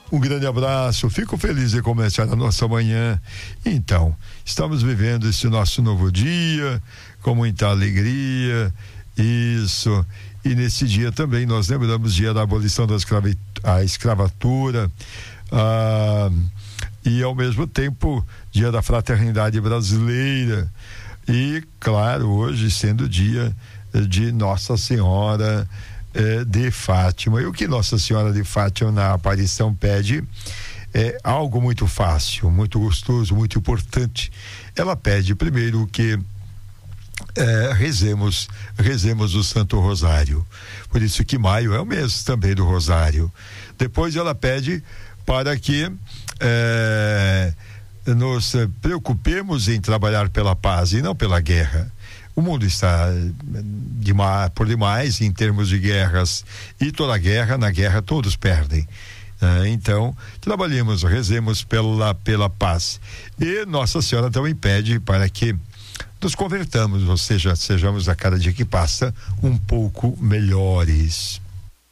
Um grande abraço, fico feliz de começar a nossa manhã. Então, estamos vivendo esse nosso novo dia com muita alegria, isso. E nesse dia também nós lembramos o dia da abolição da escravatura, e ao mesmo tempo dia da fraternidade brasileira. E claro, hoje sendo dia de Nossa Senhora de Fátima. E o que Nossa Senhora de Fátima na aparição pede é algo muito fácil, muito gostoso, muito importante. Ela pede primeiro que rezemos o Santo Rosário. Por isso que maio é o mês também do Rosário. Depois ela pede para que nos preocupemos em trabalhar pela paz e não pela guerra. O mundo está por demais em termos de guerras, e toda guerra, na guerra todos perdem. Então, trabalhemos, rezemos pela paz. E Nossa Senhora também pede para que nos convertamos, ou seja, sejamos a cada dia que passa um pouco melhores.